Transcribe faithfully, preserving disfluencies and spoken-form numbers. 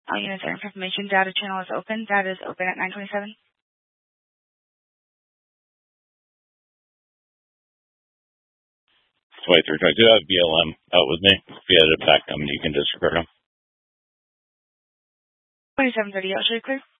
All units are in information. Data channel is open. Data is open at nine twenty-seven. twenty-three twenty-two, I have B L M out with me. If you had it back, I mean, you can disregard them. twenty-seven thirty, I'll show you clear.